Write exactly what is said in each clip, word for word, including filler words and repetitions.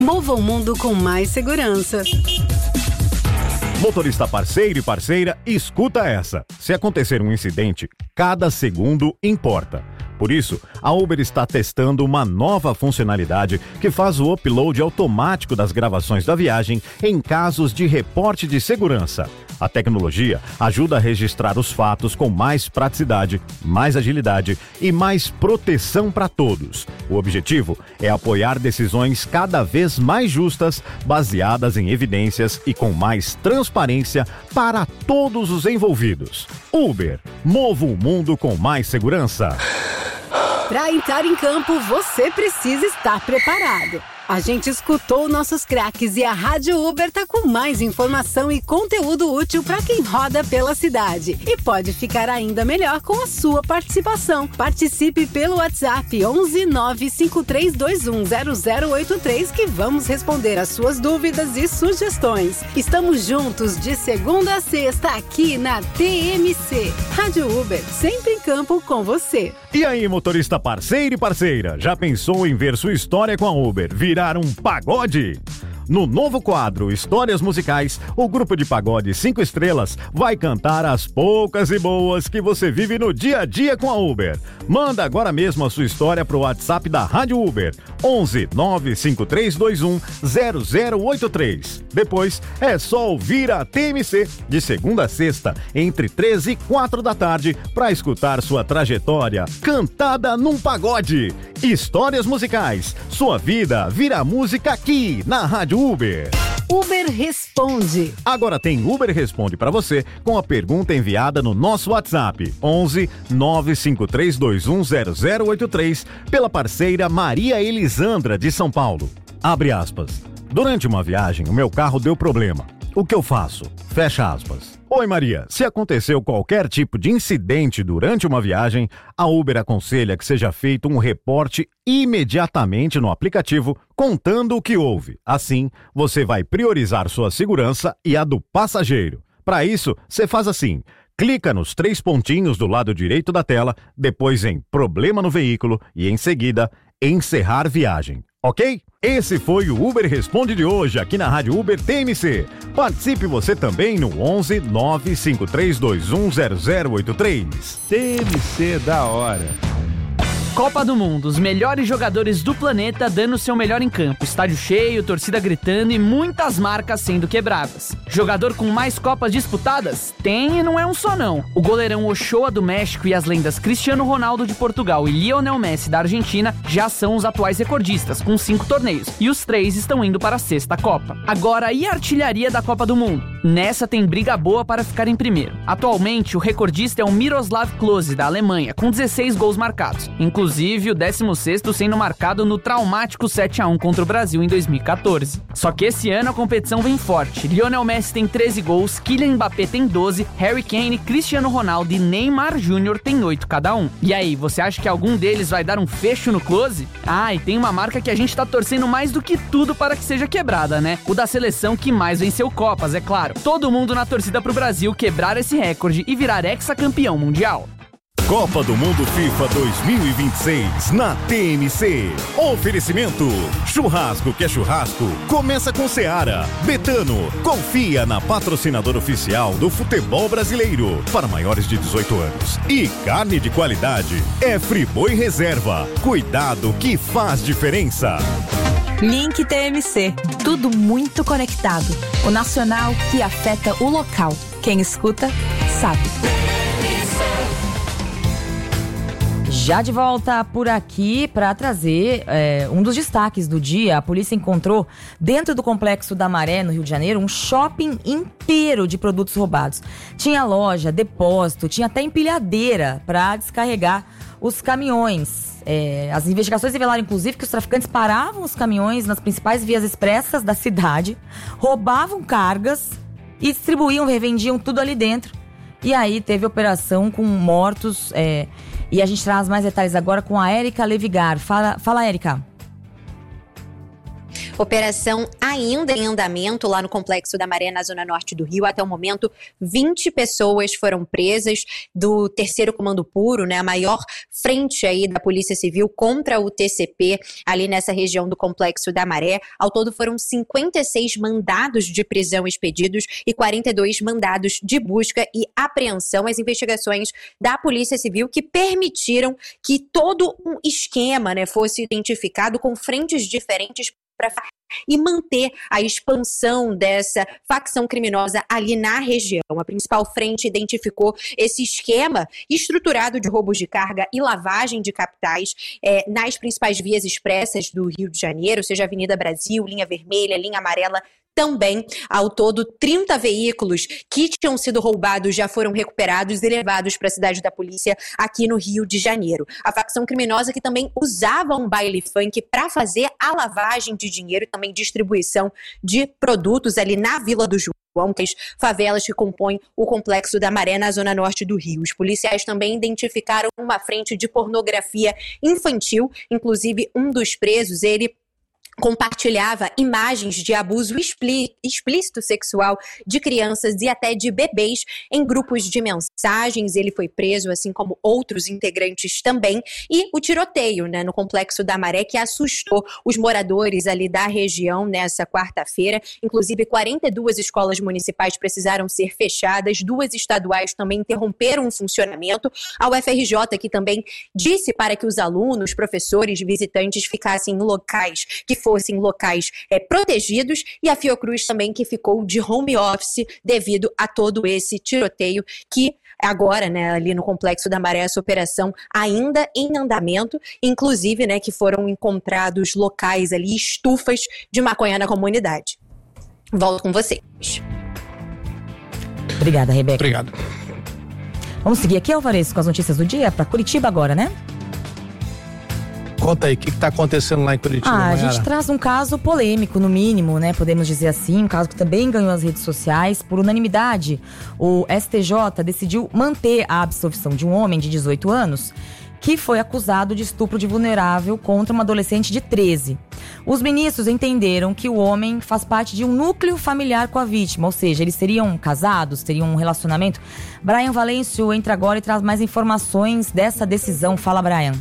Mova o mundo com mais segurança. Motorista parceiro e parceira, escuta essa. Se acontecer um incidente, cada segundo importa. Por isso, a Uber está testando uma nova funcionalidade que faz o upload automático das gravações da viagem em casos de reporte de segurança. A tecnologia ajuda a registrar os fatos com mais praticidade, mais agilidade e mais proteção para todos. O objetivo é apoiar decisões cada vez mais justas, baseadas em evidências e com mais transparência para todos os envolvidos. Uber, mova o mundo com mais segurança. Para entrar em campo, você precisa estar preparado. A gente escutou nossos craques e a Rádio Uber tá com mais informação e conteúdo útil para quem roda pela cidade. E pode ficar ainda melhor com a sua participação. Participe pelo WhatsApp onze nove cinco três dois um zero zero oito três que vamos responder as suas dúvidas e sugestões. Estamos juntos de segunda a sexta aqui na T M C. Rádio Uber, sempre em campo com você. E aí, motorista parceiro e parceira, já pensou em ver sua história com a Uber virar um pagode? No novo quadro Histórias Musicais, o grupo de pagode cinco estrelas vai cantar as poucas e boas que você vive no dia a dia com a Uber. Manda agora mesmo a sua história pro WhatsApp da Rádio Uber, onze nove cinco três dois um zero zero oito três. Depois é só ouvir a T M C de segunda a sexta, entre três e quatro da tarde, para escutar sua trajetória cantada num pagode. Histórias Musicais, sua vida vira música aqui na Rádio Uber. Uber Responde. Agora tem Uber Responde para você com a pergunta enviada no nosso WhatsApp, onze nove cinco três dois um zero zero oito três, pela parceira Maria Elisandra de São Paulo. Abre aspas. Durante uma viagem, o meu carro deu problema. O que eu faço? Fecha aspas. Oi Maria, se aconteceu qualquer tipo de incidente durante uma viagem, a Uber aconselha que seja feito um reporte imediatamente no aplicativo contando o que houve. Assim, você vai priorizar sua segurança e a do passageiro. Para isso, você faz assim: clica nos três pontinhos do lado direito da tela, depois em Problema no Veículo e em seguida Encerrar Viagem. Ok? Esse foi o Uber Responde de hoje aqui na Rádio Uber T M C. Participe você também no onze nove cinco três dois um zero zero oito três. T M C da hora. Copa do Mundo, os melhores jogadores do planeta dando o seu melhor em campo, estádio cheio, torcida gritando e muitas marcas sendo quebradas. Jogador com mais Copas disputadas? Tem e não é um só não. O goleirão Ochoa do México e as lendas Cristiano Ronaldo de Portugal e Lionel Messi da Argentina já são os atuais recordistas, com cinco torneios, e os três estão indo para a sexta Copa. Agora, e a artilharia da Copa do Mundo? Nessa tem briga boa para ficar em primeiro. Atualmente, o recordista é o Miroslav Klose, da Alemanha, com dezesseis gols marcados, inclusive o décimo sexto sendo marcado no traumático sete a um contra o Brasil em dois mil e catorze. Só que esse ano a competição vem forte. Lionel Messi tem treze gols, Kylian Mbappé tem doze, Harry Kane, Cristiano Ronaldo e Neymar Júnior tem oito cada um. E aí, você acha que algum deles vai dar um fecho no Klose? Ah, e tem uma marca que a gente tá torcendo mais do que tudo para que seja quebrada, né? O da seleção que mais venceu Copas, é claro. Todo mundo na torcida pro Brasil quebrar esse recorde e virar hexacampeão mundial. Copa do Mundo FIFA dois mil e vinte e seis na T M C. Oferecimento: churrasco que é churrasco, começa com Seara. Betano, confia na patrocinadora oficial do futebol brasileiro para maiores de dezoito anos. E carne de qualidade é Friboi Reserva. Cuidado que faz diferença. Link T M C, tudo muito conectado. O nacional que afeta o local. Quem escuta, sabe. Já de volta por aqui para trazer é, um dos destaques do dia. A polícia encontrou dentro do Complexo da Maré, no Rio de Janeiro, um shopping inteiro de produtos roubados. Tinha loja, depósito, tinha até empilhadeira para descarregar os caminhões. É, as investigações revelaram, inclusive, que os traficantes paravam os caminhões nas principais vias expressas da cidade, roubavam cargas e distribuíam, revendiam tudo ali dentro. E aí teve operação com mortos. É, e a gente traz mais detalhes agora com a Érica Levigar. Fala, fala Érica. Operação ainda em andamento lá no Complexo da Maré, na zona norte do Rio. Até o momento, vinte pessoas foram presas do terceiro Comando Puro, né, a maior frente aí da Polícia Civil contra o T C P, ali nessa região do Complexo da Maré. Ao todo foram cinquenta e seis mandados de prisão expedidos e quarenta e dois mandados de busca e apreensão. As investigações da Polícia Civil que permitiram que todo um esquema, né, fosse identificado com frentes diferentes para e manter a expansão dessa facção criminosa ali na região. A principal frente identificou esse esquema estruturado de roubos de carga e lavagem de capitais é, nas principais vias expressas do Rio de Janeiro, seja Avenida Brasil, Linha Vermelha, Linha Amarela. Também, ao todo, trinta veículos que tinham sido roubados já foram recuperados e levados para a cidade da polícia aqui no Rio de Janeiro. A facção criminosa que também usava um baile funk para fazer a lavagem de dinheiro e também distribuição de produtos ali na Vila do João, que as favelas que compõem o Complexo da Maré na zona norte do Rio. Os policiais também identificaram uma frente de pornografia infantil, inclusive um dos presos, ele compartilhava imagens de abuso explícito sexual de crianças e até de bebês em grupos de mensagens. Ele foi preso, assim como outros integrantes também. E o tiroteio, né, no Complexo da Maré, que assustou os moradores ali da região nessa quarta-feira. Inclusive, quarenta e duas escolas municipais precisaram ser fechadas, duas estaduais também interromperam o funcionamento. A U F R J, que também disse para que os alunos, professores, visitantes ficassem em locais que fossem locais é, protegidos, e a Fiocruz também, que ficou de home office devido a todo esse tiroteio que agora, né, ali no Complexo da Maré, essa operação ainda em andamento, inclusive, né, que foram encontrados locais ali, estufas de maconha na comunidade. Volto com vocês. Obrigada, Rebeca. Obrigado. Vamos seguir aqui, Alvarez, com as notícias do dia, para Curitiba agora, né? Conta aí, o que está acontecendo lá em Curitiba, Ah, Mayara? a gente traz um caso polêmico, no mínimo, né? Podemos dizer assim, um caso que também ganhou as redes sociais. Por unanimidade, o S T J decidiu manter a absolvição de um homem de dezoito anos que foi acusado de estupro de vulnerável contra uma adolescente de treze. Os ministros entenderam que o homem faz parte de um núcleo familiar com a vítima, ou seja, eles seriam casados, teriam um relacionamento. Brian Valêncio entra agora e traz mais informações dessa decisão. Fala, Brian.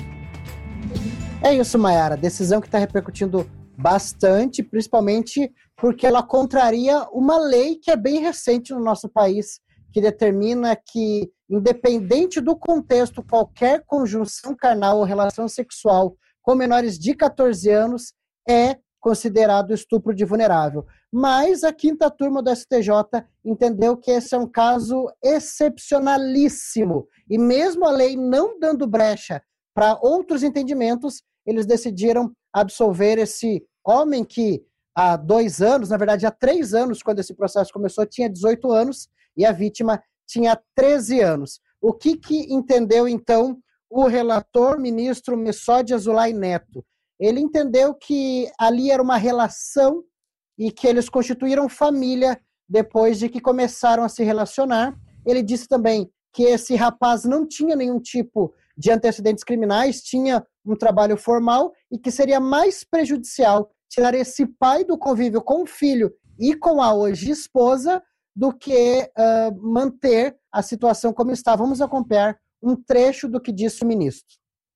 É isso, Mayara. Decisão que está repercutindo bastante, principalmente porque ela contraria uma lei que é bem recente no nosso país, que determina que, independente do contexto, qualquer conjunção carnal ou relação sexual com menores de catorze anos é considerado estupro de vulnerável. Mas a quinta turma do S T J entendeu que esse é um caso excepcionalíssimo. E mesmo a lei não dando brecha para outros entendimentos, eles decidiram absolver esse homem que há dois anos, na verdade há três anos, quando esse processo começou, tinha dezoito anos e a vítima tinha treze anos. O que, que entendeu, então, o relator ministro Messode Azulay Neto? Ele entendeu que ali era uma relação e que eles constituíram família depois de que começaram a se relacionar. Ele disse também que esse rapaz não tinha nenhum tipo de antecedentes criminais, tinha um trabalho formal e que seria mais prejudicial tirar esse pai do convívio com o filho e com a hoje esposa do que uh, manter a situação como está. Vamos acompanhar um trecho do que disse o ministro.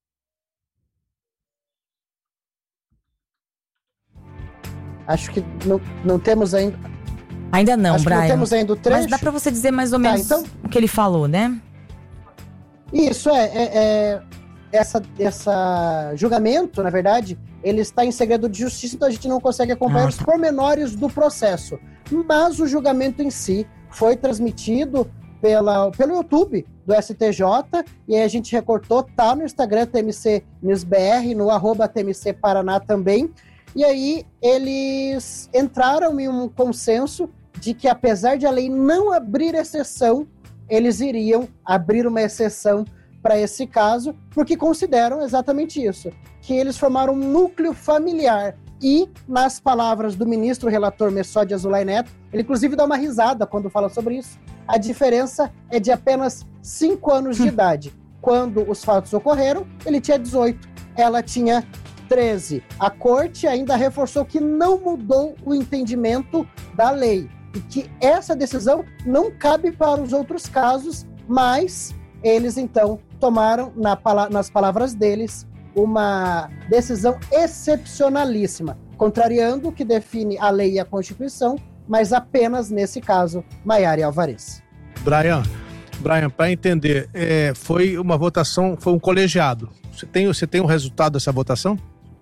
Acho que não, não temos ainda... Ainda não, Acho Brian. que não temos ainda o trecho. Mas dá para você dizer mais ou menos tá, então... o que ele falou, né? Isso, é, é, é essa, essa julgamento, na verdade, ele está em segredo de justiça, então a gente não consegue acompanhar ah, tá. os pormenores do processo. Mas o julgamento em si foi transmitido pela, pelo YouTube do S T J, e aí a gente recortou, tá no Instagram T M C News B R, no arroba T M C Paraná também, e aí eles entraram em um consenso de que, apesar de a lei não abrir exceção, eles iriam abrir uma exceção para esse caso, porque consideram exatamente isso, que eles formaram um núcleo familiar. E, nas palavras do ministro relator Messode Azulay Neto, ele inclusive dá uma risada quando fala sobre isso, a diferença é de apenas cinco anos de idade. Quando os fatos ocorreram, ele tinha dezoito, ela tinha treze. A corte ainda reforçou que não mudou o entendimento da lei e que essa decisão não cabe para os outros casos, mas eles então tomaram, na, nas palavras deles, uma decisão excepcionalíssima, contrariando o que define a lei e a Constituição, mas apenas nesse caso, Maiara e Alvarez. Brian, Brian, para entender, é, foi uma votação, foi um colegiado. Você tem, você tem o resultado dessa votação?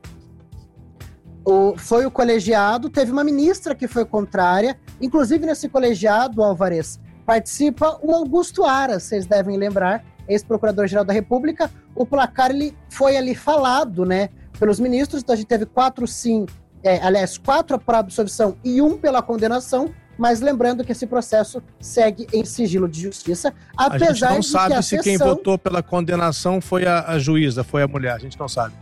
O, foi o colegiado, teve uma ministra que foi contrária, inclusive nesse colegiado, Alvarez, participa o Augusto Aras, vocês devem lembrar, ex-procurador-geral da República. O placar ele foi ali falado, né, pelos ministros, então a gente teve quatro sim, é, aliás, quatro para absolvição e um pela condenação, mas lembrando que esse processo segue em sigilo de justiça, apesar a gente não de sabe que a se sessão... quem votou pela condenação foi a, a juíza, foi a mulher, a gente não sabe.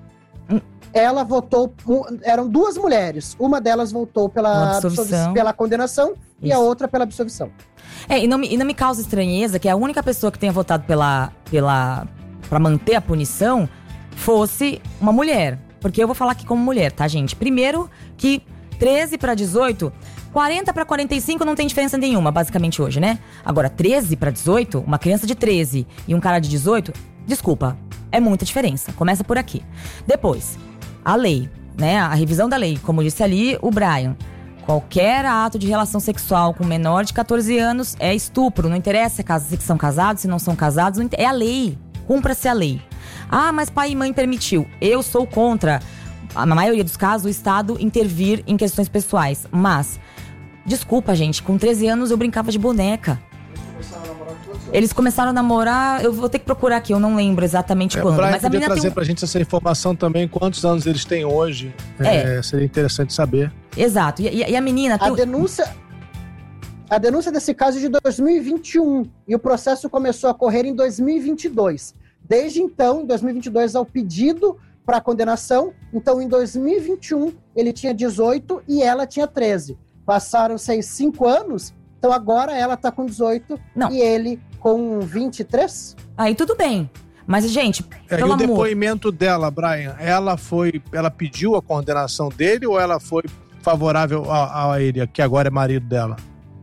Ela votou, eram duas mulheres, uma delas votou pela, absolvição. pela condenação Isso. e a outra pela absolvição. É, e não, me, e não me causa estranheza que a única pessoa que tenha votado pela, pela, pra manter a punição fosse uma mulher. Porque eu vou falar aqui como mulher, tá, gente? Primeiro que treze para dezoito, quarenta para quarenta e cinco não tem diferença nenhuma, basicamente hoje, né? Agora, treze para dezoito, uma criança de treze e um cara de dezoito, desculpa, é muita diferença. Começa por aqui. Depois, a lei, né? A revisão da lei, como disse ali o Brian. Qualquer ato de relação sexual com menor de catorze anos é estupro. Não interessa se são casados, se não são casados, não é a lei. Cumpra-se a lei. Ah, mas pai e mãe permitiu. Eu sou contra, na maioria dos casos, o Estado intervir em questões pessoais. Mas, desculpa, gente, com treze anos eu brincava de boneca. Eles começaram a namorar, eu vou ter que procurar aqui, eu não lembro exatamente é, quando. Brian, mas a podia trazer tem... pra gente essa informação também, quantos anos eles têm hoje. É. É, seria interessante saber. Exato, e, e a menina... A, tem... denúncia, a denúncia desse caso é de dois mil e vinte e um e o processo começou a correr em dois mil e vinte e dois. Desde então, em dois mil e vinte e dois, ao pedido para a condenação, então em dois mil e vinte e um ele tinha dezoito e ela tinha treze. Passaram-se cinco anos, então agora ela tá com dezoito Não. e ele com vinte e três? Aí tudo bem. Mas, gente, é, pelo e o amor... depoimento dela, Brian, ela foi, ela pediu a condenação dele ou ela foi favorável a, a ele, que agora é marido dela?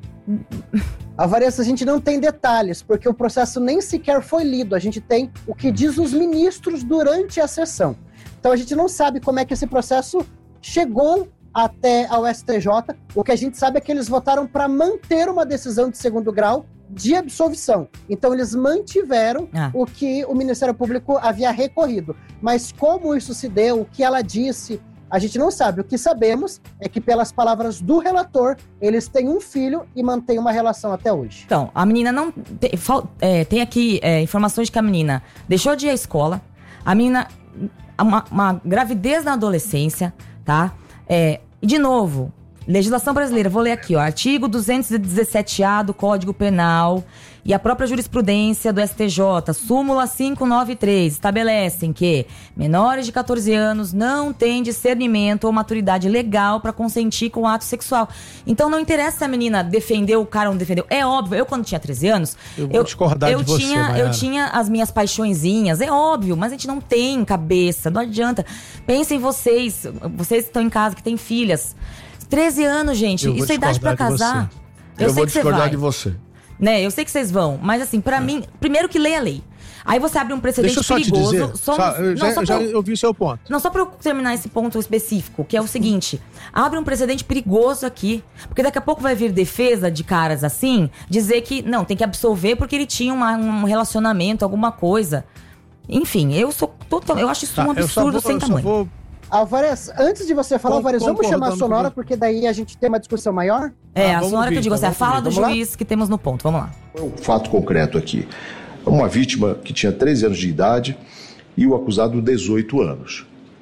Alvarez, a gente não tem detalhes, porque o processo nem sequer foi lido. A gente tem o que diz os ministros durante a sessão. Então a gente não sabe como é que esse processo chegou até ao S T J. O que a gente sabe é que eles votaram para manter uma decisão de segundo grau de absolvição. Então eles mantiveram ah. o que o Ministério Público havia recorrido. Mas como isso se deu, o que ela disse, a gente não sabe. O que sabemos é que, pelas palavras do relator, eles têm um filho e mantêm uma relação até hoje. Então, a menina não... Tem, é, tem aqui é, informações de que a menina deixou de ir à escola. A menina... Uma, uma gravidez na adolescência, tá? É, e, de novo... Legislação brasileira, vou ler aqui, ó, artigo duzentos e dezessete A do Código Penal e a própria jurisprudência do S T J, súmula quinhentos e noventa e três, estabelecem que menores de catorze anos não têm discernimento ou maturidade legal para consentir com o ato sexual. Então não interessa se a menina defendeu o cara ou não defendeu. É óbvio, eu quando tinha treze anos, eu vou eu, discordar eu de você, tinha, Maiara. eu tinha as minhas paixõezinhas, é óbvio, mas a gente não tem cabeça, não adianta. Pensem vocês, vocês que estão em casa, que têm filhas. treze anos, gente. Eu Isso é idade pra casar. Eu, eu sei vou que discordar você de você. Né, eu sei que vocês vão. Mas assim, pra é. mim, primeiro que leia a lei. Aí você abre um precedente Deixa eu só perigoso. Te dizer, só, só, eu já, não, só já pra, ouvi o seu ponto. Não, só pra eu terminar esse ponto específico, que é o seguinte. Abre um precedente perigoso aqui. Porque daqui a pouco vai vir defesa de caras assim, dizer que, não, tem que absolver porque ele tinha uma, um relacionamento, alguma coisa. Enfim, eu sou total, eu acho isso tá, um absurdo vou, sem tamanho. Vou... Alvarez, antes de você falar, Alvarez, vamos chamar a Sonora, porque daí a gente tem uma discussão maior? É, ah, a Sonora ouvir, que eu digo, então, assim, a fala do juiz lá? Que temos no ponto, vamos lá. Um fato concreto aqui. Uma vítima que tinha treze anos de idade e o acusado dezoito anos.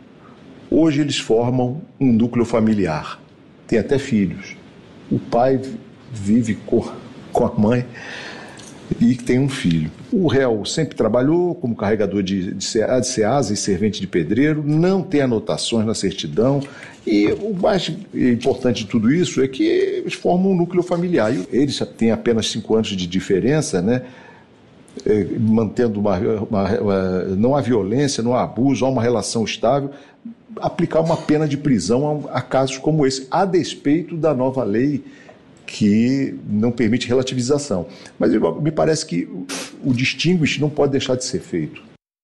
Hoje eles formam um núcleo familiar, tem até filhos. O pai vive com a mãe e tem um filho. O réu sempre trabalhou como carregador de, de, de ceasa e servente de pedreiro, não tem anotações na certidão e o mais importante de tudo isso é que eles formam um núcleo familiar. Eles têm apenas cinco anos de diferença, né? é, mantendo uma, uma, uma, não há violência, não há abuso, há uma relação estável, aplicar uma pena de prisão a, a casos como esse, a despeito da nova lei que não permite relativização. Mas me parece que o, o distinguish não pode deixar de ser feito.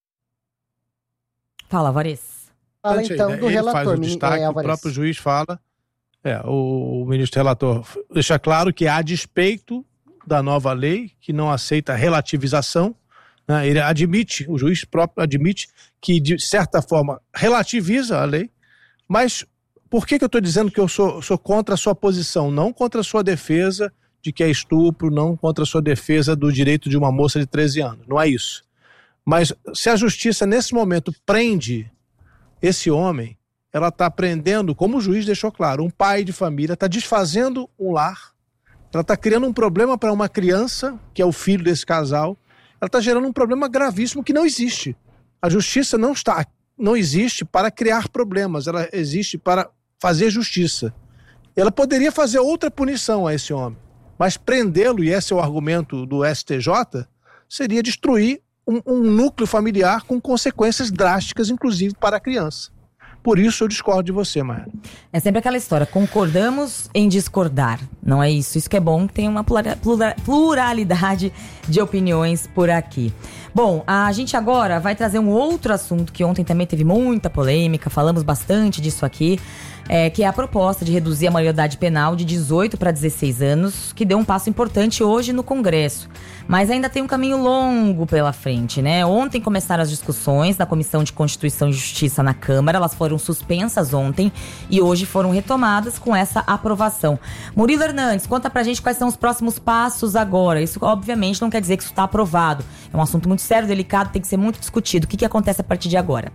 Fala, Vares. Fala então do Ele relator. faz o destaque, é, o próprio juiz fala, é, o, o ministro relator deixa claro que a despeito da nova lei, que não aceita relativização, né, ele admite, o juiz próprio admite que de certa forma relativiza a lei, mas por que que eu estou dizendo que eu sou, sou contra a sua posição? Não contra a sua defesa de que é estupro, não contra a sua defesa do direito de uma moça de treze anos, não é isso. Mas se a justiça nesse momento prende esse homem, ela está prendendo, como o juiz deixou claro, um pai de família, está desfazendo um lar, ela está criando um problema para uma criança, que é o filho desse casal, ela está gerando um problema gravíssimo que não existe. A justiça não, está, não existe para criar problemas, ela existe para fazer justiça. Ela poderia fazer outra punição a esse homem, mas prendê-lo, e esse é o argumento do S T J, seria destruir um, um núcleo familiar com consequências drásticas, inclusive para a criança. Por isso eu discordo de você, Mayara. É sempre aquela história, concordamos em discordar, não é isso? Isso que é bom, que tem uma pluralidade de opiniões por aqui. Bom, a gente agora vai trazer um outro assunto que ontem também teve muita polêmica, falamos bastante disso aqui, é, que é a proposta de reduzir a maioridade penal de dezoito para dezesseis anos, que deu um passo importante hoje no Congresso. Mas ainda tem um caminho longo pela frente, né? Ontem começaram as discussões da Comissão de Constituição e Justiça na Câmara, elas foram suspensas ontem e hoje foram retomadas com essa aprovação. Murilo Hernandes, conta pra gente quais são os próximos passos agora. Isso obviamente não quer dizer que isso está aprovado. É um assunto muito sério, delicado, tem que ser muito discutido. O que, que acontece a partir de agora?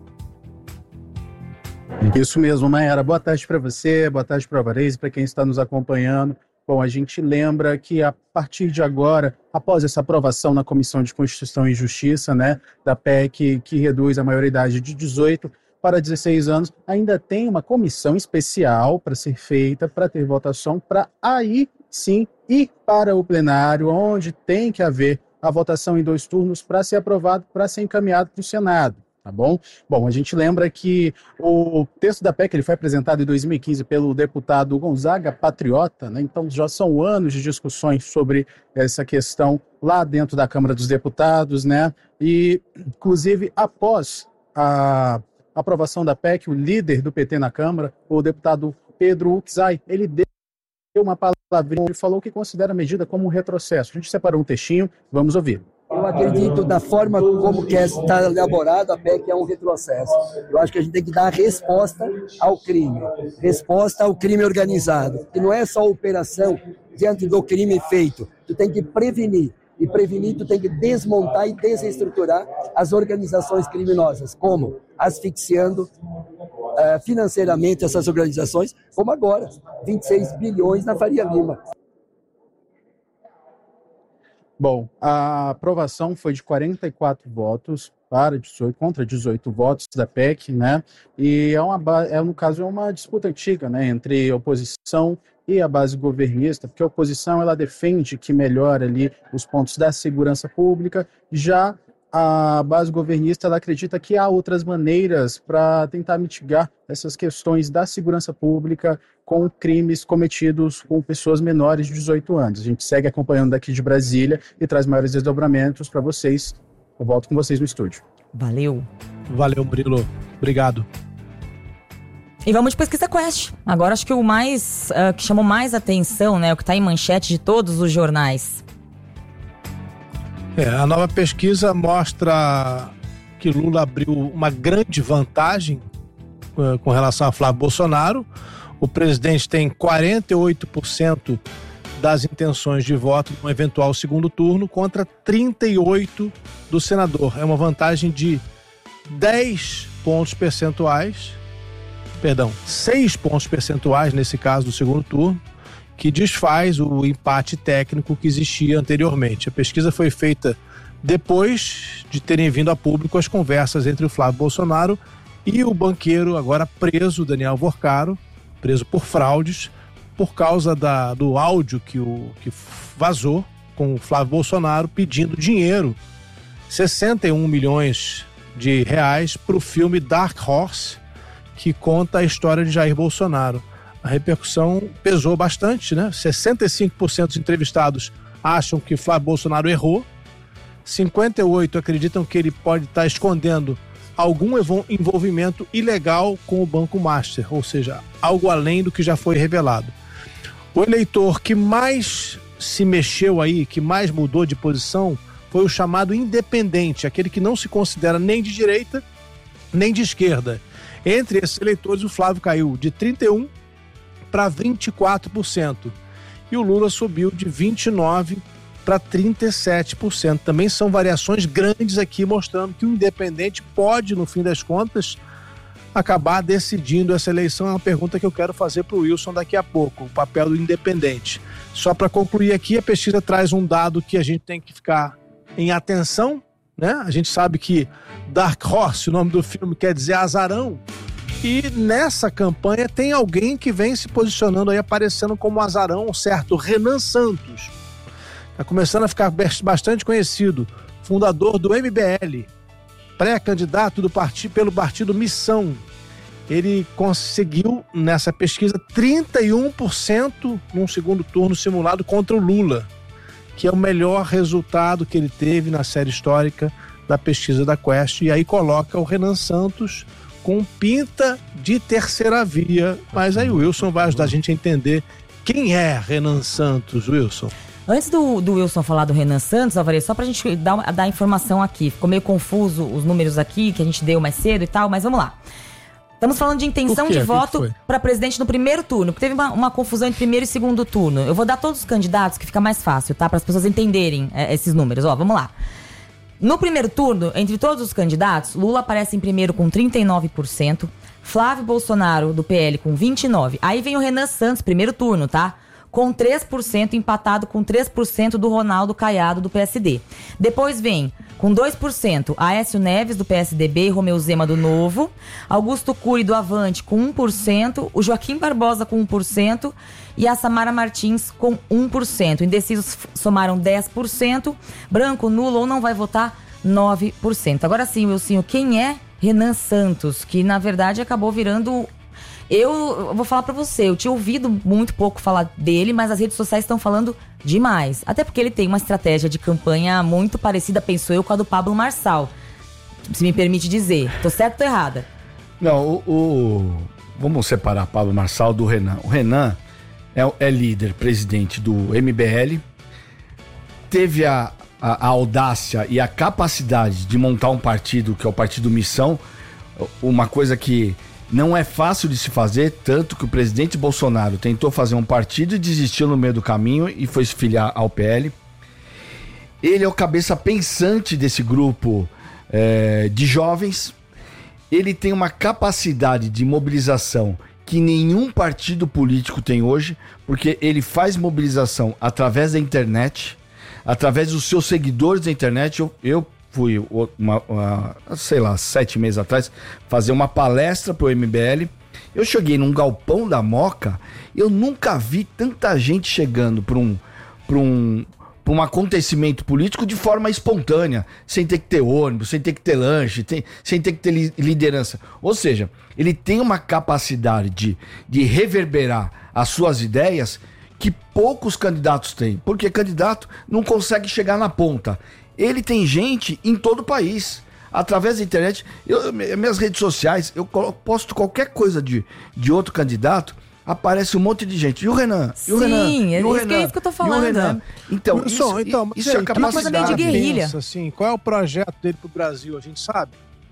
Isso mesmo, Mayara. Boa tarde para você, boa tarde para o Vares e para quem está nos acompanhando. Bom, a gente lembra que a partir de agora, após essa aprovação na Comissão de Constituição e Justiça, né, da P E C que reduz a maioridade de dezoito para dezesseis anos, ainda tem uma comissão especial para ser feita, para ter votação, para aí sim ir para o plenário, onde tem que haver a votação em dois turnos para ser aprovado, para ser encaminhado para o Senado. Tá bom? Bom, a gente lembra que o texto da P E C ele foi apresentado em dois mil e quinze pelo deputado Gonzaga Patriota, né? Então já são anos de discussões sobre essa questão lá dentro da Câmara dos Deputados, né? E, inclusive, após a aprovação da P E C, o líder do P T na Câmara, o deputado Pedro Uczai, ele deu uma palavrinha e falou que considera a medida como um retrocesso. A gente separou um textinho, vamos ouvir. Eu acredito da forma como que está elaborado a P E C é um retrocesso. Eu acho que a gente tem que dar resposta ao crime, resposta ao crime organizado. E não é só operação diante do crime feito, tu tem que prevenir. E prevenir, tu tem que desmontar e desestruturar as organizações criminosas. Como? Asfixiando uh, financeiramente essas organizações, como agora, vinte e seis bilhões na Faria Lima. Bom, a aprovação foi de quarenta e quatro votos para dezoito, contra dezoito votos da P E C, né? E é, uma, é, no caso, é uma disputa antiga, né, entre a oposição e a base governista, porque a oposição ela defende que melhora ali os pontos da segurança pública, já a base governista ela acredita que há outras maneiras para tentar mitigar essas questões da segurança pública com crimes cometidos com pessoas menores de dezoito anos. A gente segue acompanhando daqui de Brasília e traz maiores desdobramentos para vocês. Eu volto com vocês no estúdio. Valeu. Valeu, Murilo. Obrigado. E vamos de Pesquisa Quest. Agora acho que o mais uh, que chamou mais atenção, né, o que está em manchete de todos os jornais. É, a nova pesquisa mostra que Lula abriu uma grande vantagem uh, com relação a Flávio Bolsonaro. O presidente tem quarenta e oito por cento das intenções de voto no eventual segundo turno contra trinta e oito por cento do senador. É uma vantagem de dez pontos percentuais, perdão, seis pontos percentuais nesse caso do segundo turno, que desfaz o empate técnico que existia anteriormente. A pesquisa foi feita depois de terem vindo a público as conversas entre o Flávio Bolsonaro e o banqueiro agora preso, Daniel Vorcaro, preso por fraudes, por causa da, do áudio que, o, que vazou com o Flávio Bolsonaro pedindo dinheiro, sessenta e um milhões de reais, para o filme Dark Horse, que conta a história de Jair Bolsonaro. A repercussão pesou bastante, né? sessenta e cinco por cento dos entrevistados acham que Flávio Bolsonaro errou, cinquenta e oito por cento acreditam que ele pode estar escondendo algum envolvimento ilegal com o Banco Master, ou seja, algo além do que já foi revelado. O eleitor que mais se mexeu aí, que mais mudou de posição, foi o chamado independente, aquele que não se considera nem de direita, nem de esquerda. Entre esses eleitores, o Flávio caiu de trinta e um por cento para vinte e quatro por cento. E o Lula subiu de vinte e nove por cento para trinta e sete por cento. Também são variações grandes aqui, mostrando que o independente pode, no fim das contas, acabar decidindo essa eleição. É uma pergunta que eu quero fazer para o Wilson daqui a pouco, o papel do independente. Só para concluir aqui, a pesquisa traz um dado que a gente tem que ficar em atenção, né? A gente sabe que Dark Horse, o nome do filme, quer dizer azarão, e nessa campanha tem alguém que vem se posicionando aí, aparecendo como azarão, certo? Renan Santos. Está começando a ficar bastante conhecido, fundador do M B L, pré-candidato do partido, pelo partido Missão. Ele conseguiu, nessa pesquisa, trinta e um por cento num segundo turno simulado contra o Lula, que é o melhor resultado que ele teve na série histórica da pesquisa da Quest. E aí coloca o Renan Santos com pinta de terceira via. Mas aí o Wilson vai ajudar a gente a entender quem é Renan Santos, Wilson. Antes do, do Wilson falar do Renan Santos, Alvarez, só pra gente dar, dar informação aqui. Ficou meio confuso os números aqui, que a gente deu mais cedo e tal, mas vamos lá. Estamos falando de intenção de voto para presidente no primeiro turno, porque teve uma, uma confusão entre primeiro e segundo turno. Eu vou dar todos os candidatos, que fica mais fácil, tá? Para as pessoas entenderem é, esses números. Ó, vamos lá. No primeiro turno, entre todos os candidatos, Lula aparece em primeiro com trinta e nove por cento, Flávio Bolsonaro, do P L, com vinte e nove por cento. Aí vem o Renan Santos, primeiro turno, tá? Com três por cento, empatado com três por cento do Ronaldo Caiado, do P S D. Depois vem, com dois por cento, Aécio Neves, do P S D B, e Romeu Zema, do Novo. Augusto Cury, do Avante, com um por cento. O Joaquim Barbosa, com um por cento. E a Samara Martins, com um por cento. Indecisos somaram dez por cento. Branco, nulo ou não vai votar, nove por cento. Agora sim, Wilson, quem é Renan Santos? Que, na verdade, acabou virando... Eu vou falar pra você, eu tinha ouvido muito pouco falar dele, mas as redes sociais estão falando demais. Até porque ele tem uma estratégia de campanha muito parecida, penso eu, com a do Pablo Marçal. Se me permite dizer. Tô certo ou tô errada? Não, o, o... vamos separar Pablo Marçal do Renan. O Renan é, é líder, presidente do M B L. Teve a, a, a audácia e a capacidade de montar um partido, que é o Partido Missão. Uma coisa que... não é fácil de se fazer, tanto que o presidente Bolsonaro tentou fazer um partido e desistiu no meio do caminho e foi se filiar ao P L. Ele é o cabeça pensante desse grupo é, de jovens. Ele tem uma capacidade de mobilização que nenhum partido político tem hoje, porque ele faz mobilização através da internet, através dos seus seguidores da internet. Eu... eu fui, uma, uma, sei lá, sete meses atrás, fazer uma palestra pro M B L. Eu cheguei num galpão da Moca, eu nunca vi tanta gente chegando para um, para um, para um acontecimento político de forma espontânea, sem ter que ter ônibus, sem ter que ter lanche, tem, sem ter que ter li, liderança. Ou seja, ele tem uma capacidade de, de reverberar as suas ideias que poucos candidatos têm, porque candidato não consegue chegar na ponta. Ele tem gente em todo o país. Através da internet, eu, minhas redes sociais, eu posto qualquer coisa de, de outro candidato, aparece um monte de gente. E o Renan? E o Sim, Renan? é, e o isso, Renan? é isso que eu tô falando. E o Renan? Então, Wilson, isso, então, isso é a capacidade. uma coisa meio de guerrilha. Pensa, assim, qual é o projeto dele pro Brasil? A gente sabe?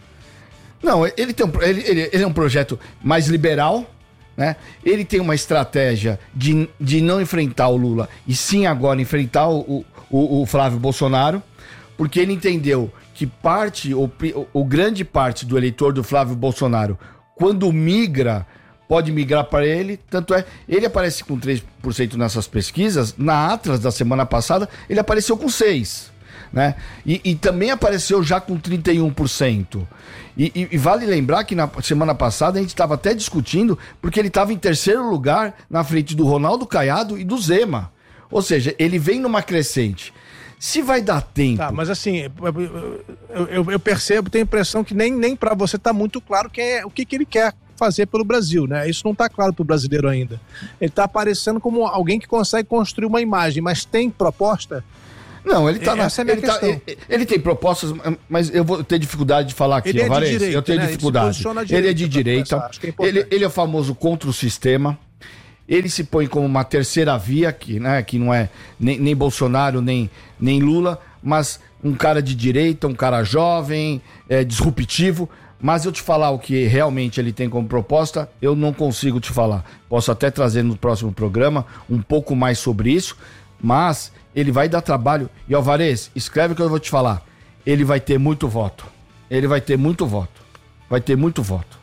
Não, ele, tem um, ele, ele, ele é um projeto mais liberal, né? Ele tem uma estratégia de, de não enfrentar o Lula, e sim agora enfrentar o, o, o Flávio Bolsonaro, porque ele entendeu que parte, ou, ou grande parte do eleitor do Flávio Bolsonaro, quando migra, pode migrar para ele. Tanto é, ele aparece com três por cento nessas pesquisas. Na Atlas da semana passada, ele apareceu com seis por cento. Né? E, e também apareceu já com trinta e um por cento. E, e, e vale lembrar que na semana passada a gente estava até discutindo, porque ele estava em terceiro lugar na frente do Ronaldo Caiado e do Zema. Ou seja, ele vem numa crescente. Se vai dar tempo... Tá, mas assim, eu, eu, eu percebo, tenho a impressão que nem, nem para você tá muito claro que é, o que, que ele quer fazer pelo Brasil, né? Isso não tá claro pro brasileiro ainda. Ele tá aparecendo como alguém que consegue construir uma imagem, mas tem proposta? Não, ele tá na, Essa é a minha ele, tá, questão. ele, ele tem propostas, mas eu vou ter dificuldade de falar aqui, Ele é de Alvarez. direita, Eu tenho né? dificuldade. Ele se posiciona à Ele é de direita, direita. pra começar, acho que é importante. ele, ele é famoso contra o sistema. Ele se põe como uma terceira via, que, né, que não é nem, nem Bolsonaro, nem, nem Lula, mas um cara de direita, um cara jovem, é, disruptivo. Mas eu te falar o que realmente ele tem como proposta, eu não consigo te falar. Posso até trazer no próximo programa um pouco mais sobre isso, mas ele vai dar trabalho. E Alvarez, escreve o que eu vou te falar. Ele vai ter muito voto. Ele vai ter muito voto. Vai ter muito voto.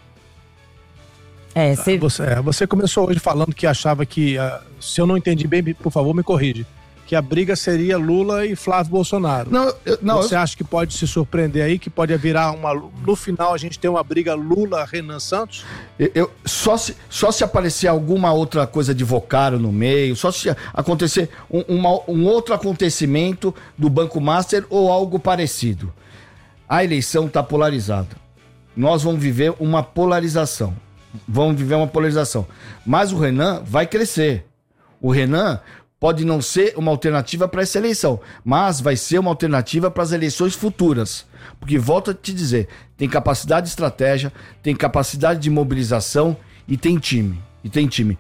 É, cê... você, é, você começou hoje falando que achava que, uh, se eu não entendi bem, por favor, me corrige, que a briga seria Lula e Flávio Bolsonaro. Não, eu, não, você eu... acha que pode se surpreender aí, que pode virar uma... No final a gente tem uma briga Lula-Renan Santos? Eu, eu, só, se, só se aparecer alguma outra coisa de Vocaro no meio, só se acontecer um, uma, um outro acontecimento do Banco Master ou algo parecido. A eleição está polarizada. Nós vamos viver uma polarização. Vamos viver uma polarização. Mas o Renan vai crescer. O Renan pode não ser uma alternativa para essa eleição, mas vai ser uma alternativa para as eleições futuras. Porque, volto a te dizer, tem capacidade de estratégia, tem capacidade de mobilização e tem time. E tem time.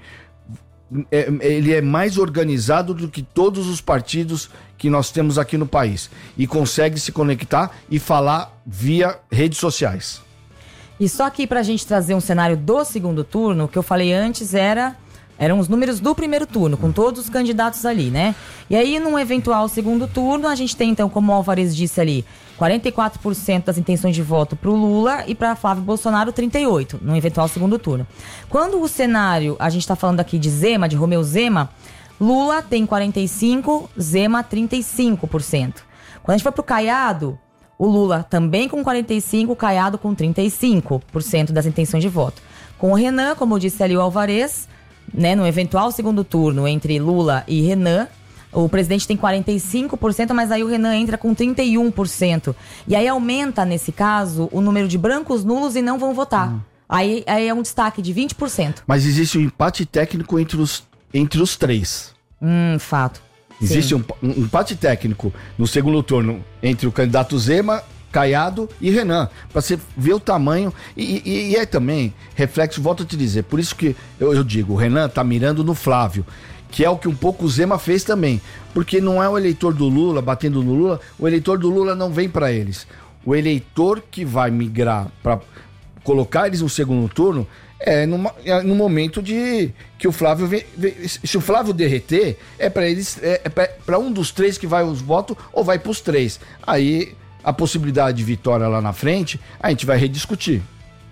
É, ele é mais organizado do que todos os partidos que nós temos aqui no país. E consegue se conectar e falar via redes sociais. E só aqui pra gente trazer um cenário do segundo turno, o que eu falei antes era... Eram os números do primeiro turno, com todos os candidatos ali, né? E aí, num eventual segundo turno, a gente tem, então, como o Alvarez disse ali, quarenta e quatro por cento das intenções de voto pro Lula e para Flávio Bolsonaro, trinta e oito por cento, num eventual segundo turno. Quando o cenário, a gente tá falando aqui de Zema, de Romeu Zema, Lula tem quarenta e cinco por cento, Zema trinta e cinco por cento. Quando a gente for pro Caiado, o Lula também com quarenta e cinco por cento, o Caiado com trinta e cinco por cento das intenções de voto. Com o Renan, como disse ali o Alvarez... Né, no eventual segundo turno entre Lula e Renan, o presidente tem quarenta e cinco por cento, mas aí o Renan entra com trinta e um por cento. E aí aumenta, nesse caso, o número de brancos nulos e não vão votar. Hum. Aí, aí é um destaque de vinte por cento. Mas existe um empate técnico entre os, entre os três. Hum, fato. Existe um, um empate técnico no segundo turno entre o candidato Zema, Caiado e Renan, para você ver o tamanho e, e, e é também reflexo, volto a te dizer, por isso que eu, eu digo, o Renan tá mirando no Flávio, que é o que um pouco o Zema fez também, porque não é o eleitor do Lula batendo no Lula, o eleitor do Lula não vem para eles, o eleitor que vai migrar para colocar eles no segundo turno é, numa, é no momento de que o Flávio vem, vem, se o Flávio derreter, é para eles, é, é para um dos três que vai os votos ou vai para os três, aí a possibilidade de vitória lá na frente, a gente vai rediscutir.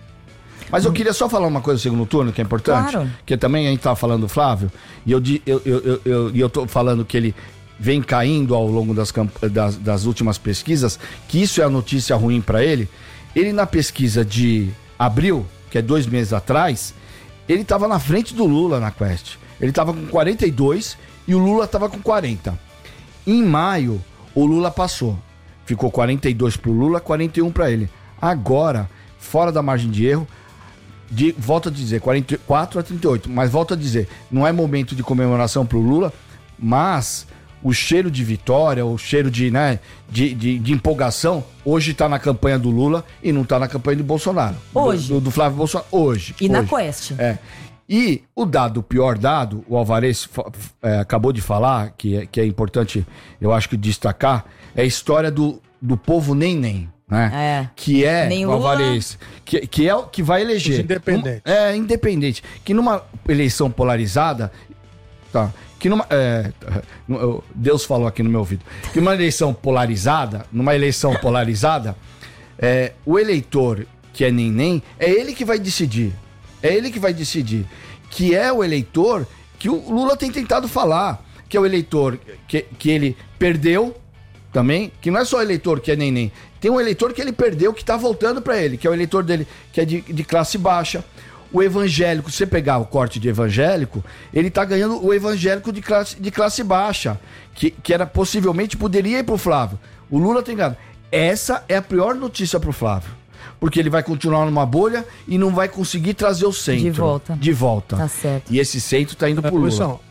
Mas eu queria só falar uma coisa do segundo turno, que é importante. Claro. Que também a gente tava falando do Flávio, e eu, eu, eu, eu, eu, eu tô falando que ele vem caindo ao longo das, das, das últimas pesquisas, que isso é a notícia ruim para ele. Ele na pesquisa de abril, que é dois meses atrás, ele tava na frente do Lula na Quest. Ele tava com quarenta e dois e o Lula tava com quarenta. Em maio, o Lula passou. Ficou quarenta e dois pro Lula, quarenta e um para ele. Agora, fora da margem de erro, de, volto a dizer, quarenta e quatro a trinta e oito. Mas volto a dizer, não é momento de comemoração pro Lula, mas o cheiro de vitória, o cheiro de, né, de, de, de empolgação, hoje tá na campanha do Lula e não tá na campanha do Bolsonaro. Hoje. Do, do Flávio Bolsonaro. Hoje. E hoje. na Quest. É. E o dado, o pior dado, o Alvarez é, acabou de falar, que é, que é importante, eu acho que destacar, é a história do, do povo nem-nem, né? É. Que é, Nem o Lula. Alvarez, que, que é o que vai eleger. Os independentes. Um, é, independente. Que numa eleição polarizada, tá, que numa, é, Deus falou aqui no meu ouvido, que numa eleição polarizada, numa eleição polarizada, é, o eleitor que é nem-nem, é ele que vai decidir. É ele que vai decidir. Que é o eleitor que o Lula tem tentado falar. Que é o eleitor que, que ele perdeu também. Que não é só o eleitor que é nem-nem. Tem um eleitor que ele perdeu que tá voltando para ele. Que é o eleitor dele que é de, de classe baixa. o evangélico, se você pegar o corte de evangélico, ele tá ganhando o evangélico de classe, de classe baixa, que, que era possivelmente poderia ir pro Flávio. O Lula tem ganhado. Essa é a pior notícia pro Flávio. Porque ele vai continuar numa bolha e não vai conseguir trazer o centro. De volta. De volta. Tá certo. E esse centro tá indo É, pro Lula. professor,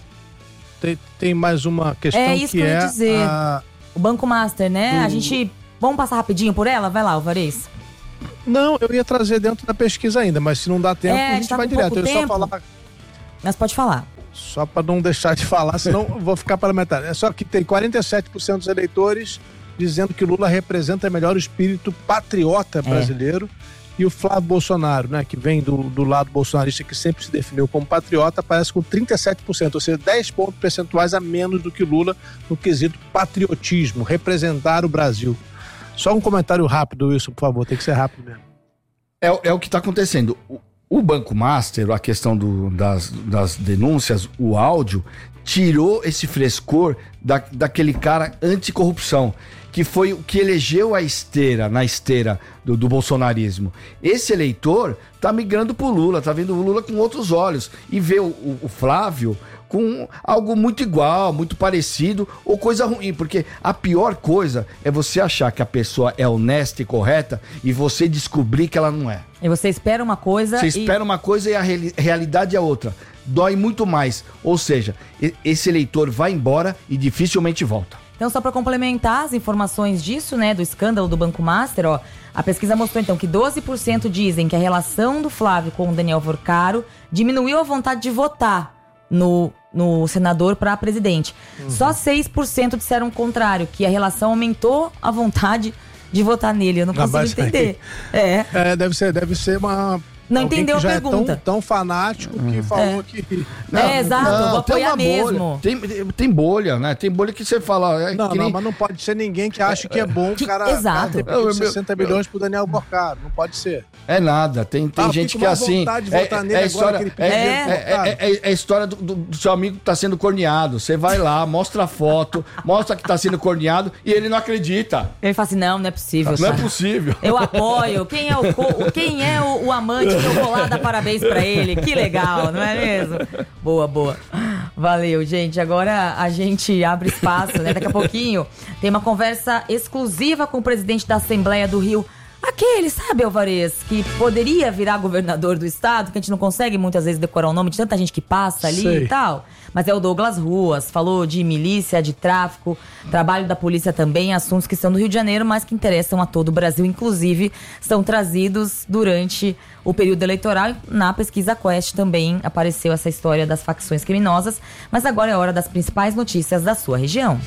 tem, tem mais uma questão É isso que, que eu ia é dizer. a... O Banco Master, né? Do- A gente... Vamos passar rapidinho por ela? Vai lá, Alvarez. Não, eu ia trazer dentro da pesquisa ainda, mas se não dá tempo, É, a gente tá vai com direto. pouco Eu ia só tempo. falar, Mas pode falar. só para não deixar de falar, senão eu vou ficar para metade. É só que tem quarenta e sete por cento dos eleitores dizendo que Lula representa melhor o espírito patriota brasileiro. E o Flávio Bolsonaro, né, que vem do, do lado bolsonarista, que sempre se definiu como patriota, aparece com trinta e sete por cento, ou seja, dez pontos percentuais a menos do que Lula no quesito patriotismo, representar o Brasil. Só um comentário rápido, Wilson, por favor, tem que ser rápido mesmo. É, é o que está acontecendo. O, o Banco Master, a questão do, das, das denúncias, o áudio, tirou esse frescor da, daquele cara anticorrupção, que foi o que elegeu a esteira, na esteira do, do bolsonarismo. Esse eleitor tá migrando pro Lula, tá vendo o Lula com outros olhos e vê o, o, o Flávio com algo muito igual, muito parecido, ou coisa ruim, porque a pior coisa é você achar que a pessoa é honesta e correta e você descobrir que ela não é. E você espera uma coisa Você e... espera uma coisa e a reali- realidade é outra. Dói muito mais. Ou seja, e- esse eleitor vai embora e dificilmente volta. Então, só para complementar as informações disso, né, do escândalo do Banco Master, ó, a pesquisa mostrou então que doze por cento dizem que a relação do Flávio com o Daniel Vorcaro diminuiu a vontade de votar no, no senador para presidente. Uhum. Só seis por cento disseram o contrário, que a relação aumentou a vontade de votar nele. Eu não Ah, consigo mas aí- entender. É. É, deve ser, deve ser uma... Não alguém entendeu que já a é tão, pergunta. tão fanático que falou É. que... É, exato, vou tem apoiar uma bolha. mesmo. Tem, tem bolha, né? Tem bolha que você fala. É Não, que não, nem- mas não pode ser ninguém que acha que é bom o Que- cara, exato. cara ter Eu- pedido eu- sessenta milhões pro Daniel Vorcaro. Não pode ser. É nada, tem, tem Ah, eu gente fico que é com assim. vontade de É, votar nele é a agora história, que ele é, pediu é, dinheiro pro é, é, é a história do, do- do seu amigo que tá sendo corneado. Você vai lá, mostra a foto, mostra que tá sendo corneado e ele não acredita. Ele fala assim, não, não é possível. Não é sabe? possível. Eu apoio. Quem é o, co- quem é o, o amante que eu vou lá dar parabéns pra ele? Que legal, não é mesmo? Boa, boa. Valeu, gente. Agora a gente abre espaço, né? Daqui a pouquinho tem uma conversa exclusiva com o presidente da Assembleia do Rio. Aquele, sabe, Alvarez, que poderia virar governador do estado, que a gente não consegue muitas vezes decorar o nome de tanta gente que passa ali Sei. e tal. Mas é o Douglas Ruas, falou de milícia, de tráfico, trabalho da polícia também, assuntos que são do Rio de Janeiro, mas que interessam a todo o Brasil. Inclusive, são trazidos durante o período eleitoral. Na pesquisa Quest também apareceu essa história das facções criminosas. Mas agora é hora das principais notícias da sua região.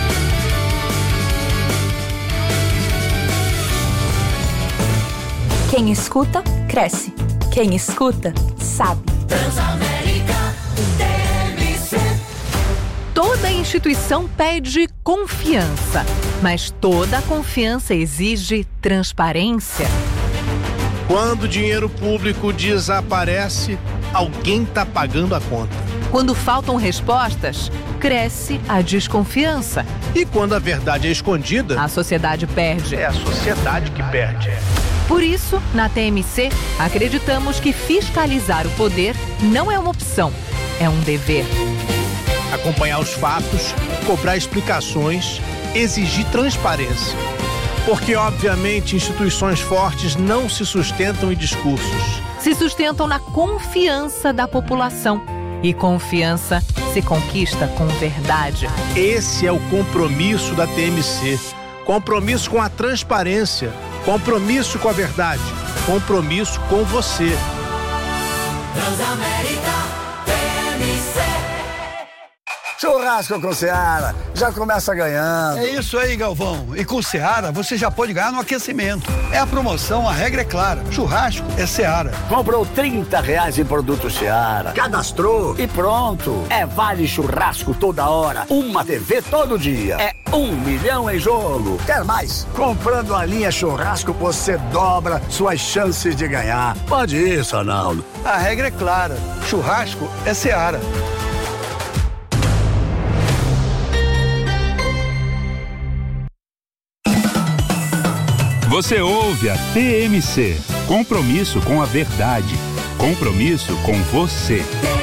Quem escuta, cresce. Quem escuta, sabe. Toda instituição pede confiança, mas toda confiança exige transparência. Quando o dinheiro público desaparece, alguém está pagando a conta. Quando faltam respostas, cresce a desconfiança. E quando a verdade é escondida, A sociedade perde. é a sociedade que perde. Por isso, na T M C, acreditamos que fiscalizar o poder não é uma opção, é um dever. Acompanhar os fatos, cobrar explicações, exigir transparência. Porque, obviamente, instituições fortes não se sustentam em discursos. Se sustentam na confiança da população. E confiança se conquista com verdade. Esse é o compromisso da T M C. Compromisso com a transparência. Compromisso com a verdade. Compromisso com você. Churrasco com Seara, já começa ganhando. É isso aí, Galvão. E com Seara, você já pode ganhar no aquecimento. É a promoção, a regra é clara. Churrasco é Seara. Comprou trinta reais em produto Seara, cadastrou e pronto. É vale churrasco toda hora, uma T V todo dia. É um milhão em jogo. Quer mais? Comprando a linha churrasco, você dobra suas chances de ganhar. Pode isso, Arnaldo. A regra é clara. Churrasco é Seara. Você ouve a T M C, compromisso com a verdade. Compromisso com você.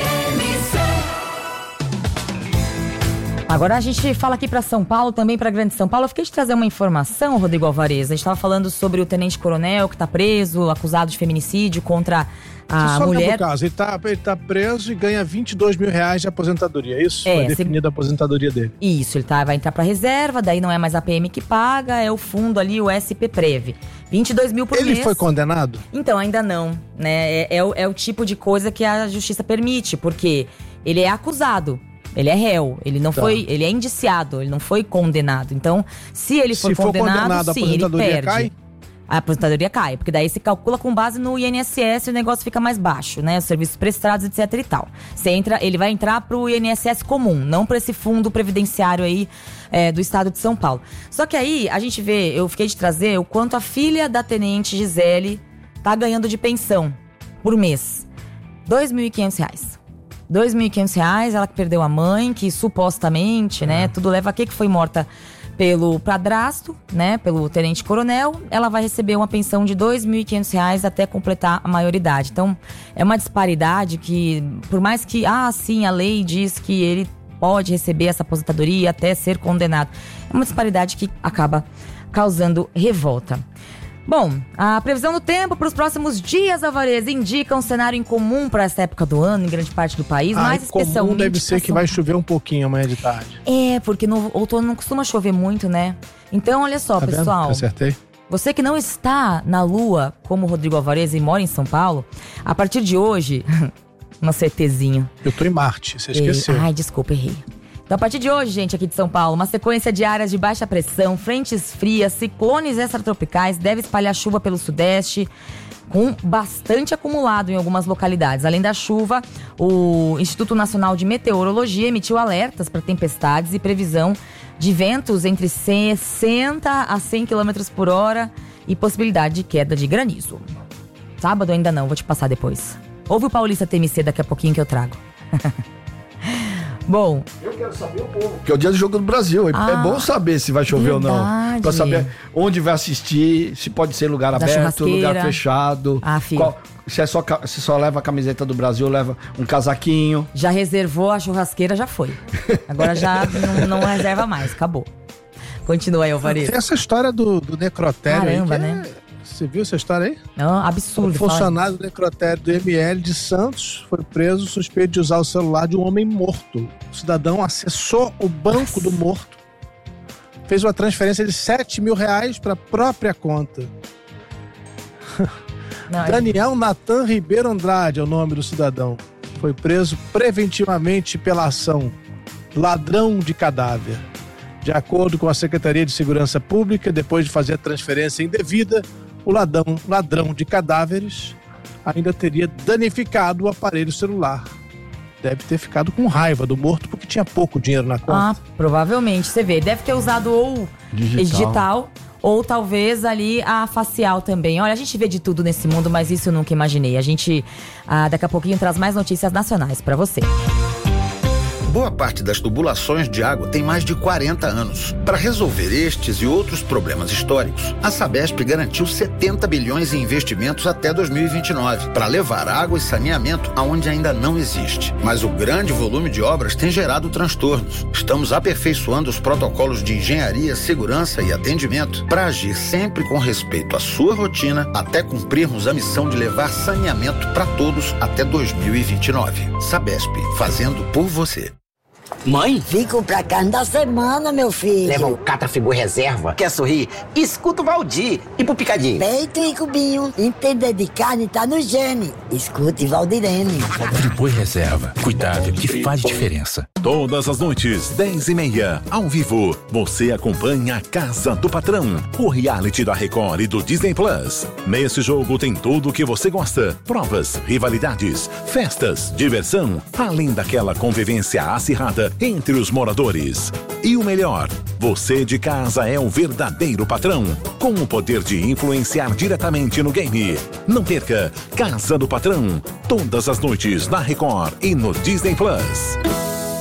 Agora a gente fala aqui para São Paulo, também para Grande São Paulo. Eu fiquei de trazer uma informação, Rodrigo Alvarez. A gente estava falando sobre o tenente-coronel que está preso, acusado de feminicídio contra a Só mulher. no caso, ele está ele tá preso e ganha vinte e dois mil reais de aposentadoria, é isso? É, Foi definida se... a aposentadoria dele. Isso, ele tá, vai entrar para reserva, daí não é mais a P M que paga, é o fundo ali, o S P Prev. vinte e dois mil por ele mês. Ele foi condenado? Então, ainda não, né? É, é, o, é o tipo de coisa que a justiça permite, porque ele é acusado. Ele é réu, ele não tá. foi, ele é indiciado, ele não foi condenado. Então, se ele for, se for condenado, condenado, sim, ele perde. Cai? A aposentadoria cai, porque daí se calcula com base no I N S S e o negócio fica mais baixo, né? Os serviços prestados, etc e tal. Você entra, ele vai entrar pro I N S S comum, não para esse fundo previdenciário aí é, do estado de São Paulo. Só que aí a gente vê, eu fiquei de trazer o quanto a filha da tenente Gisele tá ganhando de pensão por mês. dois mil e quinhentos reais. dois mil e quinhentos reais, ela que perdeu a mãe, que supostamente, né, tudo leva a quê? Que foi morta pelo padrasto, né, pelo tenente-coronel. Ela vai receber uma pensão de dois mil e quinhentos reais até completar a maioridade. Então, é uma disparidade que, por mais que, ah, sim, a lei diz que ele pode receber essa aposentadoria até ser condenado, é uma disparidade que acaba causando revolta. Bom, a previsão do tempo para os próximos dias, Alvarez, indica um cenário incomum para essa época do ano em grande parte do país, ah, mais especialmente. Comum deve ser que vai chover um pouquinho amanhã de tarde. É, porque no outono não costuma chover muito, né? Então, olha só, tá pessoal. Vendo? Acertei. Você que não está na Lua, como o Rodrigo Alvarez, e mora em São Paulo, a partir de hoje, uma certezinha. Eu tô em Marte, você esqueceu. Ai, desculpa, errei. Então, a partir de hoje, gente, aqui de São Paulo, uma sequência de áreas de baixa pressão, frentes frias, ciclones extratropicais deve espalhar chuva pelo sudeste, com bastante acumulado em algumas localidades. Além da chuva, o Instituto Nacional de Meteorologia emitiu alertas para tempestades e previsão de ventos entre sessenta a cem quilômetros por hora e possibilidade de queda de granizo. Sábado ainda não, vou te passar depois. Ouve o Paulista T M C daqui a pouquinho que eu trago. Bom, eu quero saber o povo. Que é o dia do Jogo do Brasil. Ah, é bom saber se vai chover verdade. ou não. Pra saber onde vai assistir, se pode ser lugar da aberto, lugar fechado. Ah, filho. Qual, se, é só, se só leva a camiseta do Brasil, leva um casaquinho. Já reservou a churrasqueira, já foi. Agora já não, não reserva mais, acabou. Continua aí, Alvarez. Tem essa história do, do necrotério. Caramba, aí, que né? É... Você viu essa história aí? Não, absurdo. O funcionário do necrotério do M L de Santos foi preso suspeito de usar o celular de um homem morto. O cidadão acessou o banco do morto, fez uma transferência de sete mil reais para a própria conta. Não, Daniel é... Natan Ribeiro Andrade é o nome do cidadão. Foi preso preventivamente pela ação ladrão de cadáver. De acordo com a Secretaria de Segurança Pública, depois de fazer a transferência indevida, o ladrão, ladrão de cadáveres ainda teria danificado o aparelho celular. Deve ter ficado com raiva do morto porque tinha pouco dinheiro na conta. Ah, provavelmente. Você vê, deve ter usado ou digital, digital ou talvez ali a facial também. Olha, a gente vê de tudo nesse mundo, mas isso eu nunca imaginei. A gente, ah, daqui a pouquinho, traz mais notícias nacionais pra você. Boa parte das tubulações de água tem mais de quarenta anos. Para resolver estes e outros problemas históricos, a Sabesp garantiu setenta bilhões em investimentos até dois mil e vinte e nove, para levar água e saneamento aonde ainda não existe. Mas o grande volume de obras tem gerado transtornos. Estamos aperfeiçoando os protocolos de engenharia, segurança e atendimento para agir sempre com respeito à sua rotina, até cumprirmos a missão de levar saneamento para todos até dois mil e vinte e nove. Sabesp, fazendo por você. Mãe? Fico pra carne da semana, meu filho. Leva um Catafigu reserva. Quer sorrir? Escuta o Valdir. E pro picadinho? Peito e cubinho. Entender de carne tá no gene. Escute Valdirene. Friboi reserva. Cuidado que faz diferença. Todas as noites, dez e meia, ao vivo, você acompanha a Casa do Patrão, o reality da Record e do Disney Plus. Nesse jogo tem tudo o que você gosta. Provas, rivalidades, festas, diversão, além daquela convivência acirrada entre os moradores. E o melhor, você de casa é o verdadeiro patrão, com o poder de influenciar diretamente no game. Não perca Casa do Patrão, todas as noites na Record e no Disney Plus.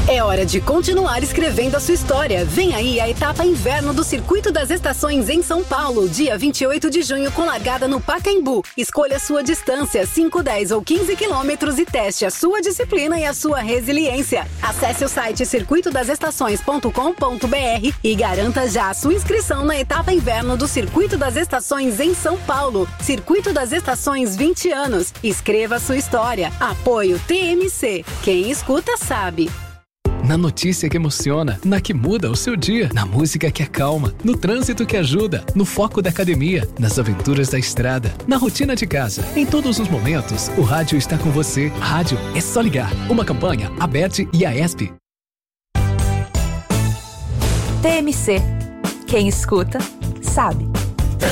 É hora de continuar escrevendo a sua história. Vem aí a etapa inverno do Circuito das Estações em São Paulo, dia vinte e oito de junho, com largada no Pacaembu. Escolha sua distância, cinco, dez ou quinze quilômetros e teste a sua disciplina e a sua resiliência. Acesse o site circuito das estações ponto com ponto b r e garanta já a sua inscrição na etapa inverno do Circuito das Estações em São Paulo. Circuito das Estações, vinte anos. Escreva a sua história. Apoio T M C. Quem escuta sabe. Na notícia que emociona, na que muda o seu dia, na música que acalma, no trânsito que ajuda, no foco da academia, nas aventuras da estrada, na rotina de casa. Em todos os momentos, o rádio está com você. Rádio é só ligar. Uma campanha, Aberte e A E S P. T M C. Quem escuta, sabe.